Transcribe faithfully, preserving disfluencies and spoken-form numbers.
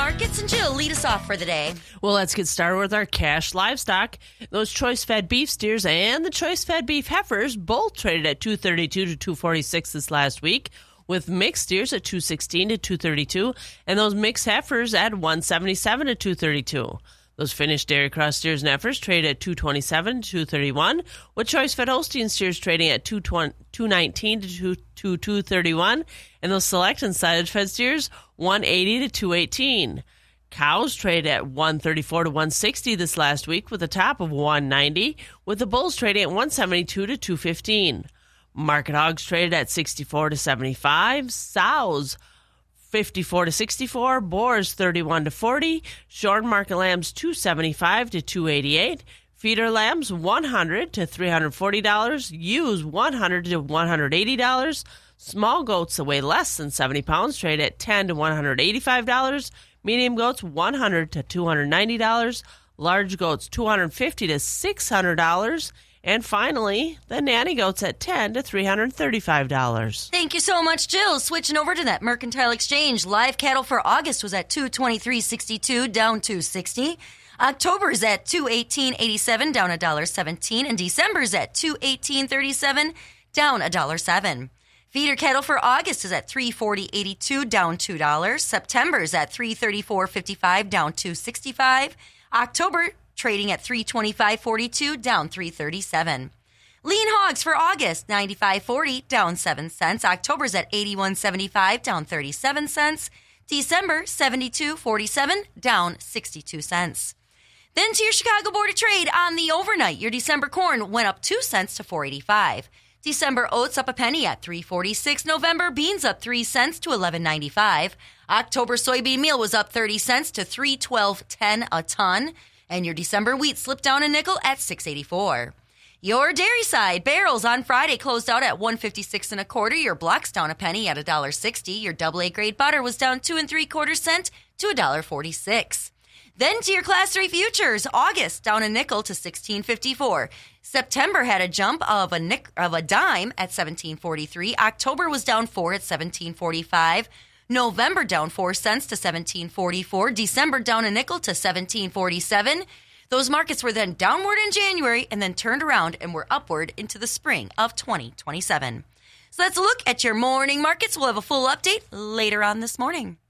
markets, and Jill, lead us off for the day. Well, let's get started with our cash livestock. Those choice-fed beef steers and the choice-fed beef heifers both traded at two thirty-two to two forty-six this last week, with mixed steers at two sixteen to two thirty-two, and those mixed heifers at one seventy-seven to two thirty-two. Those finished dairy cross steers and heifers traded at two twenty-seven to two thirty-one, with choice-fed Holstein steers trading at two nineteen to two thirty-one, and those select and silage-fed steers one eighty to two eighteen. Cows traded at one thirty-four to one sixty this last week, with a top of one ninety, with the bulls trading at one seventy-two to two fifteen. Market hogs traded at sixty-four to seventy-five. Sows fifty-four to sixty-four, boars thirty-one to forty, short market lambs two seventy-five to two eighty-eight, feeder lambs one hundred to three forty dollars, ewes one hundred to one eighty dollars, small goats that weigh less than seventy pounds trade at ten to one eighty-five dollars, medium goats one hundred to two ninety dollars, large goats two fifty to six hundred dollars, and finally, the nanny goats at ten to three thirty-five dollars. Thank you so much, Jill. Switching over to that Mercantile Exchange, live cattle for August was at two twenty-three sixty-two, down two sixty. October's at two eighteen eighty-seven, down one seventeen, and December's at two eighteen thirty-seven, down one seven. Feeder cattle for August is at three forty eighty-two, down two dollars. September's at three thirty-four fifty-five, down two sixty-five. October trading at three twenty-five forty-two, down three thirty-seven. Lean hogs for August, ninety-five forty, down seven cents. October's at eighty-one seventy-five, down thirty-seven cents. December, seventy-two forty-seven, down sixty-two cents. Then to your Chicago Board of Trade on the overnight, your December corn went up two cents to four eighty-five. December oats up a penny at three forty-six. November beans up three cents to eleven ninety-five. October soybean meal was up thirty cents to three twelve ten a ton. And your December wheat slipped down a nickel at six eighty-four. Your dairy side barrels on Friday closed out at one fifty-six and a quarter. Your blocks down a penny at one sixty. Your double A grade butter was down two and three quarter cent to one forty-six. Then to your Class three futures, August down a nickel to sixteen fifty-four. September had a jump of a nick of a dime at seventeen forty-three. October was down four at seventeen forty-five. November down four cents to seventeen forty-four. December down a nickel to seventeen forty-seven. Those markets were then downward in January and then turned around and were upward into the spring of twenty twenty-seven. So that's a look at your morning markets. We'll have a full update later on this morning.